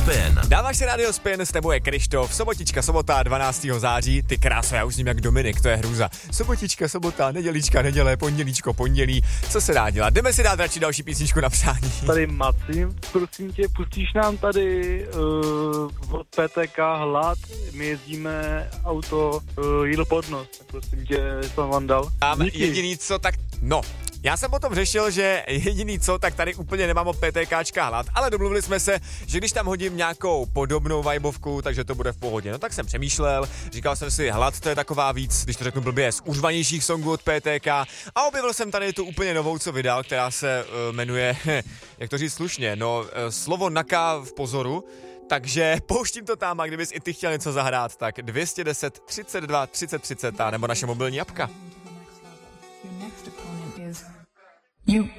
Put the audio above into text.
Spin. Dáváš si Radio Spin, s tebou je Krištof, sobota 12. září, ty kráso, já už zním jak Dominik, to je hrůza. Sobotička, sobota, nedělička, neděle, pondělíčko, pondělí, co se dá dělat? Jdeme si dát radši další písničku na přání. Tady Macím, prosím tě, pustíš nám tady od PTK Hlad, my jezdíme auto jídlo pod nos, prosím tě, jsem vám dal. Tam jediný co, tak no. Já jsem potom řešil, že jediný co, tak tady úplně nemám od PTKčka hlad, ale domluvili jsme se, že když tam hodím nějakou podobnou vibovku, takže to bude v pohodě. No tak jsem přemýšlel, říkal jsem si, hlad to je taková víc, když to řeknu blbě, z úřvanějších songů od PTK a objevil jsem tady tu úplně novou, co vydal, která se jmenuje, jak to říct slušně, slovo naka v pozoru. Takže pouštím to tam a kdybys i ty chtěl něco zahrát, tak 210 32 30 30 nebo naše mobilní apka. You